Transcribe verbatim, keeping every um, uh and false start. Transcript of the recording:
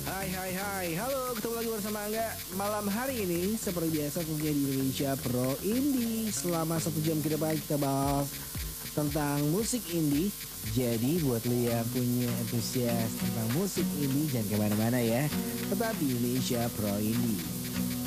Hai hai hai, halo, ketemu lagi bersama Angga. Malam hari ini seperti biasa tentunya di Indonesia Pro Indie. Selama satu jam ke depan kita bahas tentang musik indie. Jadi buat lo yang punya antusias tentang musik indie, jangan kemana-mana ya. Tetap di Indonesia Pro Indie.